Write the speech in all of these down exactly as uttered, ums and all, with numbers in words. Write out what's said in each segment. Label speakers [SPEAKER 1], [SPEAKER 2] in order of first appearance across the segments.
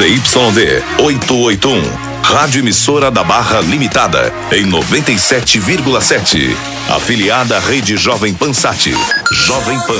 [SPEAKER 1] Z Y D oitocentos e oitenta e um. Rádio Emissora da Barra Limitada, em noventa e sete vírgula sete. Afiliada à Rede Jovem Pan Sat. Jovem Pan.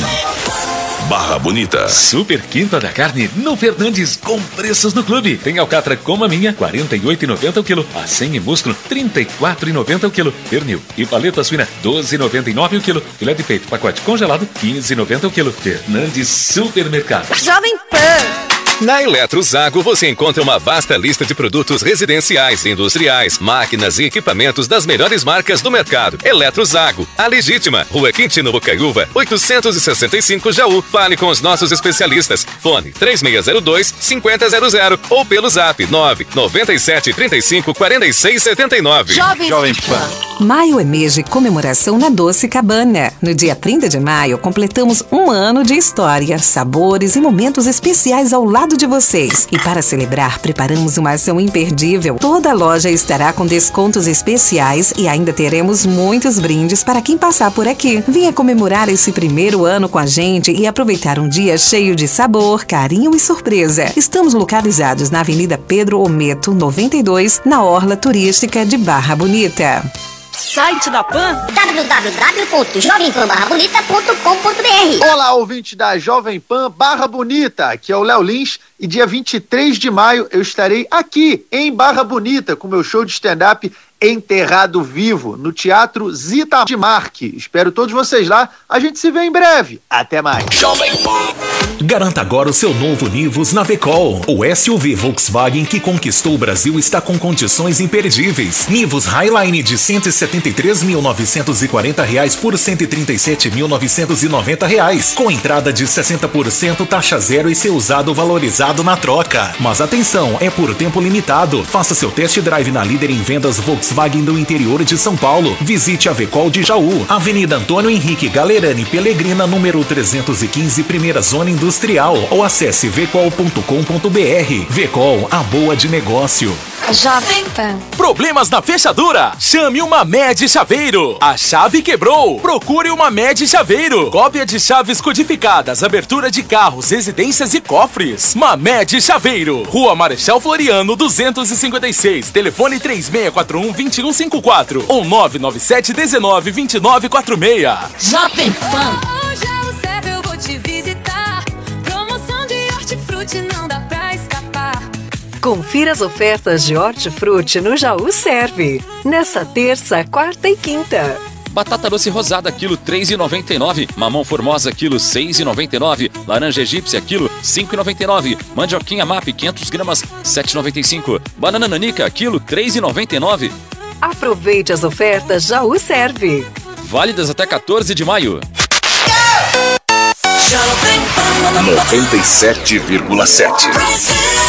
[SPEAKER 1] Barra Bonita.
[SPEAKER 2] Super Quinta da Carne no Fernandes, com preços no clube. Tem alcatra como a minha, quarenta e oito reais e noventa centavos o quilo. A cem e músculo, trinta e quatro reais e noventa centavos o quilo. Pernil e paleta suína, doze reais e noventa e nove centavos o quilo. Filé de peito, pacote congelado, quinze reais e noventa centavos o quilo. Fernandes Supermercado.
[SPEAKER 3] Jovem Pan.
[SPEAKER 4] Na Eletrozago você encontra uma vasta lista de produtos residenciais, industriais, máquinas e equipamentos das melhores marcas do mercado. Eletrozago, a legítima, Rua Quintino Bocaiúva, oitocentos e sessenta e cinco Jaú. Fale com os nossos especialistas. Fone três seis zero dois, cinco zero zero zero ou pelo zap nove nove sete, três cinco, quatro seis sete nove.
[SPEAKER 3] Jovem, Jovem Pan.
[SPEAKER 5] Maio é mês de comemoração na Doce Cabana. No dia trinta de maio, completamos um ano de história, sabores e momentos especiais ao lado de vocês. E para celebrar, preparamos uma ação imperdível. Toda a loja estará com descontos especiais e ainda teremos muitos brindes para quem passar por aqui. Venha comemorar esse primeiro ano com a gente e aproveitar um dia cheio de sabor, carinho e surpresa. Estamos localizados na Avenida Pedro Ometo, noventa e dois, na Orla Turística de Barra Bonita.
[SPEAKER 3] Site da Pan, w w w ponto jovem pan barra bonita ponto com ponto b r.
[SPEAKER 6] Olá, ouvinte da Jovem Pan Barra Bonita, aqui é o Léo Lins e dia vinte e três de maio eu estarei aqui em Barra Bonita com meu show de stand-up Enterrado Vivo, no Teatro Zita de Marque. Espero todos vocês lá, a gente se vê em breve. Até mais.
[SPEAKER 1] Jovem Pan.
[SPEAKER 7] Garanta agora o seu novo Nivus na Vecol. O S U V Volkswagen que conquistou o Brasil está com condições imperdíveis. Nivus Highline de cento e setenta e três mil novecentos e quarenta reais por cento e trinta e sete mil novecentos e noventa reais, com entrada de sessenta por cento, taxa zero e seu usado valorizado na troca. Mas atenção, é por tempo limitado. Faça seu test drive na líder em vendas Volkswagen do interior de São Paulo. Visite a Vecol de Jaú, Avenida Antônio Henrique Galerani Pelegrina, número trezentos e quinze, primeira zona industrial, ou acesse vecol ponto com ponto b r. Vecol, a boa de negócio.
[SPEAKER 3] Jovem Pan.
[SPEAKER 8] Problemas na fechadura? Chame uma Med Chaveiro. A chave quebrou? Procure uma Med Chaveiro. Cópia de chaves codificadas, abertura de carros, residências e cofres. Mamed Chaveiro. Rua Marechal Floriano, duzentos e cinquenta e seis. Telefone três seis quatro um, dois um cinco quatro ou nove nove sete, um nove, dois nove quatro seis.
[SPEAKER 3] Jovem Pan.
[SPEAKER 9] Hoje é o Serve, eu vou te visitar. Promoção de hortifruti não dá pra escapar.
[SPEAKER 5] Confira as ofertas de hortifruti no Jaú Serve. Nessa terça, quarta e quinta.
[SPEAKER 10] Batata doce rosada, quilo três reais e noventa e nove. Mamão formosa, quilo seis reais e noventa e nove. Laranja egípcia, quilo cinco reais e noventa e nove. Mandioquinha M A P, quinhentas gramas, sete reais e noventa e cinco. Banana nanica, quilo três reais e noventa e nove.
[SPEAKER 5] Aproveite as ofertas Jaú Serve.
[SPEAKER 10] Válidas até quatorze de maio.
[SPEAKER 1] noventa e sete vírgula sete.